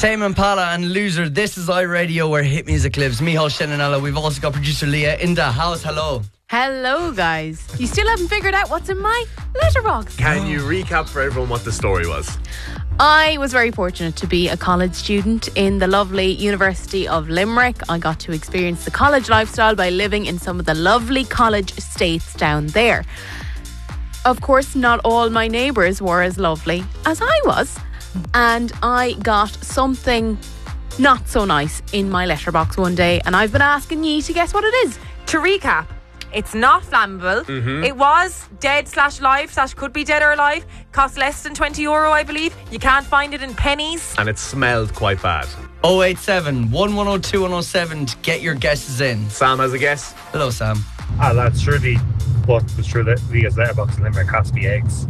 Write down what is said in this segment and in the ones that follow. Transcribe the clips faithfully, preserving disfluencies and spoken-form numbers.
Tame Impala and Loser. This is iRadio, where hit music lives. Michal, Shannon and Ella. We've also got producer Leah in the house. Hello. Hello, guys. You still haven't figured out what's in my letterbox. Can you recap for everyone what the story was? I was very fortunate to be a college student in the lovely University of Limerick. I got to experience the college lifestyle by living in some of the lovely college estates down there. Of course, not all my neighbours were as lovely as I was. And I got something not so nice in my letterbox one day, and I've been asking ye to guess what it is. To recap, it's not flammable. Mm-hmm. It was dead slash live slash could be dead or alive. Cost less than twenty euro, I believe. You can't find it in pennies. And it smelled quite bad. oh eight seven, one one oh two, one oh seven to get your guesses in. Sam has a guess. Hello, Sam. Ah, lads, surely what was through the Leah's letterbox in Limerick has to be eggs.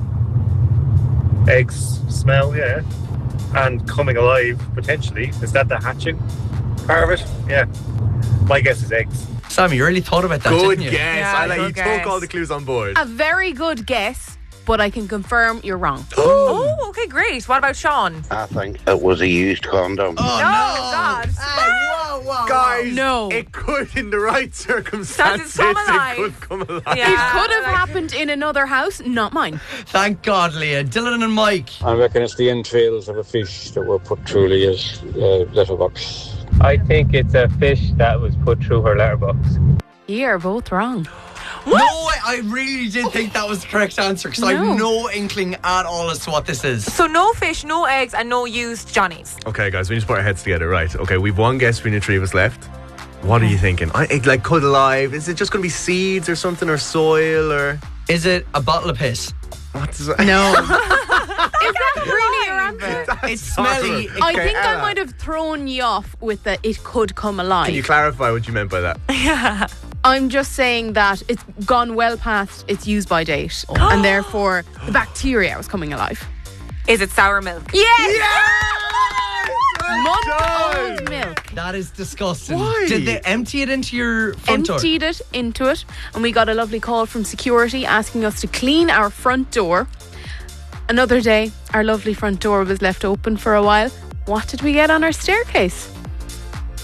Eggs smell, yeah. And coming alive, potentially. Is that the hatching part of it? Yeah. My guess is eggs. Sam, you really thought about that, Good didn't you? guess. Yeah, I like good you guess. took all the clues on board. A very good guess, but I can confirm you're wrong. Oh, okay, great. What about Sean? I think it was a used condom. Oh, No, no. God. Hey, whoa, whoa, Guys, No. it could, in the right circumstances, come alive. it could come alive. Yeah. It could have like- happened in another house, not mine. Thank God, Leah. Dylan and Mike. I reckon it's the entrails of a fish that were put through Leah's uh, letterbox. I think it's a fish that was put through her letterbox. You are both wrong. No, I, I really did think that was the correct answer because I No. have no inkling at all as to what this is. So no fish, no eggs, and no used Johnnies. Okay, guys, we need to put our heads together. Right. Okay, we've one guess between the three of us left. What are you thinking? I, it, like, cut alive? Is it just going to be seeds or something, or soil, or Is it a bottle of piss? what is it? No. Is that really your answer? It's smelly. horrible. I Okay, think I Ella. might have thrown you off with the it could come alive. Can you clarify what you meant by that? I'm just saying that it's gone well past its use by date, and therefore the bacteria was coming alive. Is it sour milk? Yes! Month done. old milk. That is disgusting. Why? Did they empty it into your front door? Emptied it into it, and we got a lovely call from security asking us to clean our front door. Another day, our lovely front door was left open for a while. What did we get on our staircase?